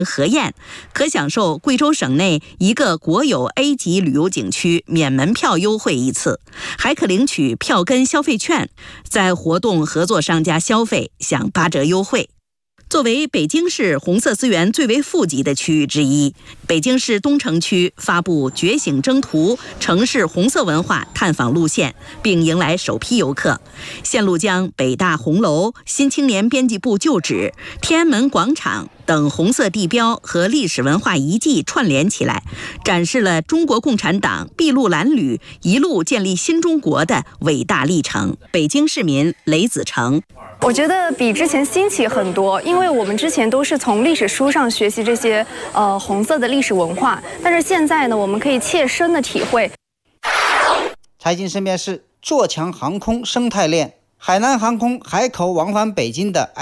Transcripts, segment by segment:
河堰，可享受贵州省内一个国有 A 级旅游景区免门票优惠1次，还可领取票根消费券，在活动合作商家消费享8折优惠。作为北京市红色资源最为富集的区域之一，北京市东城区发布觉醒征途城市红色文化探访路线，并迎来首批游客。线路将北大红楼、新青年编辑部旧址、天安门广场等红色地标和历史文化遗迹串联起来，展示了中国共产党筚路蓝缕一路建立新中国的伟大历程。北京市民雷子成： 我觉得比之前新奇很多，因为我们之前都是从历史书上学习这些红色的历史文化，但是现在呢，我们可以切身的体会。 财经身边是做强航空生态链。海南航空海口往返北京的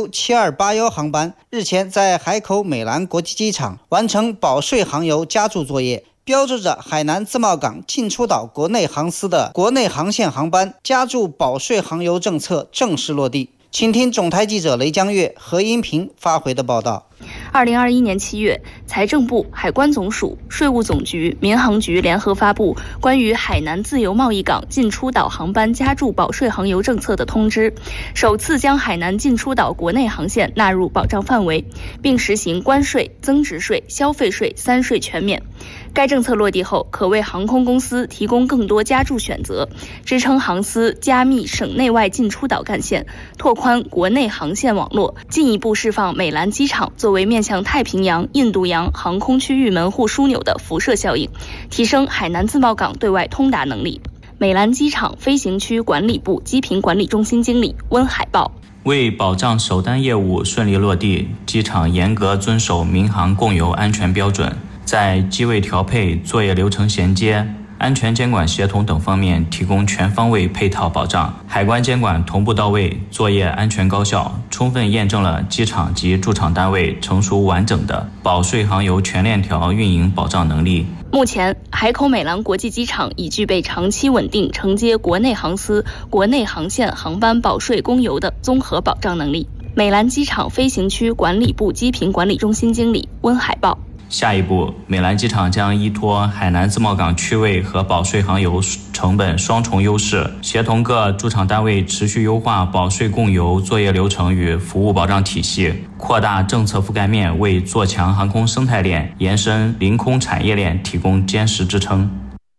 HU7281 航班日前在海口美兰国际机场完成保税航油加注作业，标志着海南自贸港进出岛国内航司的国内航线航班加注保税航油政策正式落地。请听总台记者雷江月、何音平发回的报道。 2021年7月，财政部、海关总署、税务总局、民航局联合发布关于海南自由贸易港进出岛航班加注保税航油政策的通知，首次将海南进出岛国内航线纳入保障范围，并实行关税、增值税、消费税3税全免。该政策落地后，可为航空公司提供更多加注选择，支撑航司加密省内外进出岛干线，拓宽国内航线网络，进一步释放美兰机场作为面向太平洋、印度洋航空区域门户枢纽的辐射效应，提升海南自贸港对外通达能力。美兰机场飞行区管理部机坪管理中心经理温海报： 为保障首单业务顺利落地，机场严格遵守民航共油安全标准，在机位调配、作业流程衔接、安全监管协同等方面提供全方位配套保障，海关监管同步到位，作业安全高效，充分验证了机场及驻场单位成熟完整的保税航油全链条运营保障能力。 目前，海口美兰国际机场已具备长期稳定承接国内航司、国内航线航班保税公油的综合保障能力。美兰机场飞行区管理部机坪管理中心经理温海报： 下一步，美兰机场将依托海南自贸港区位和保税航油成本双重优势，协同各驻场单位持续优化保税供油作业流程与服务保障体系，扩大政策覆盖面，为做强航空生态链、延伸临空产业链提供坚实支撑。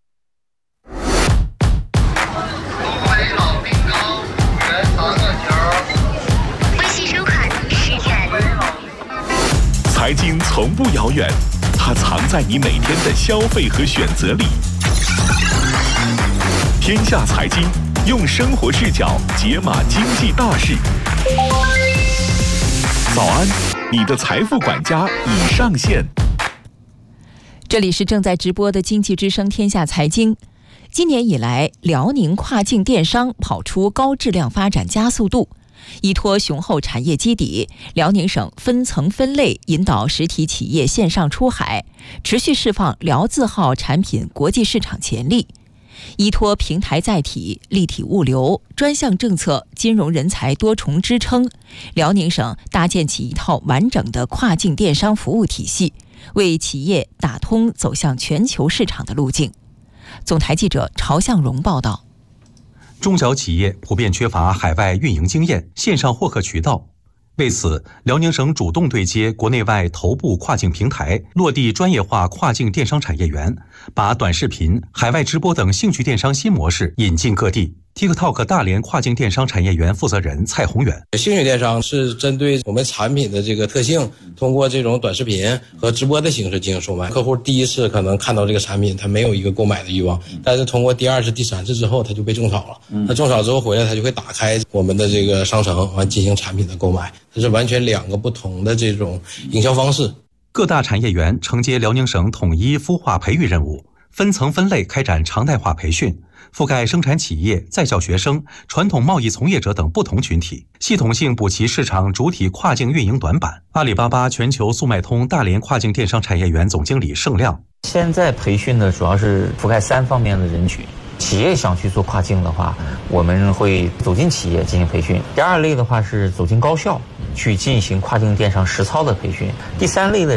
财经从不遥远，它藏在你每天的消费和选择里。天下财经用生活视角解码经济大事。早安，你的财富管家已上线。 这里是正在直播的经济之声天下财经。今年以来，辽宁跨境电商跑出高质量发展加速度。依托雄厚产业基底，辽宁省分层分类引导实体企业线上出海，持续释放辽字号产品国际市场潜力。依托平台载体、立体物流、专项政策、金融人才多重支撑，辽宁省搭建起一套完整的跨境电商服务体系，为企业打通走向全球市场的路径。总台记者朝向荣报道。 中小企业普遍缺乏海外运营经验、线上获客渠道。为此，辽宁省主动对接国内外头部跨境平台，落地专业化跨境电商产业园，把短视频、海外直播等兴趣电商新模式引进各地。TikTok 大连跨境电商产业园负责人蔡宏远： 兴趣电商是针对我们产品的这个特性，通过这种短视频和直播的形式进行售卖。客户第一次可能看到这个产品，他没有一个购买的欲望，但是通过第二次、第三次之后，他就被种草了。他种草之后回来，他就会打开我们的这个商城，完进行产品的购买。这是完全两个不同的这种营销方式。 各大产业园承接辽宁省统一孵化培育任务，分层分类开展常态化培训，覆盖生产企业、在校学生、传统贸易从业者等不同群体，系统性补齐市场主体跨境运营短板。阿里巴巴全球速卖通大连跨境电商产业园总经理盛亮： 现在培训呢，主要是覆盖3方面的人群。企业想去做跨境的话，我们会走进企业进行培训。第二类的话是走进高校去进行跨境电商实操的培训。第三类的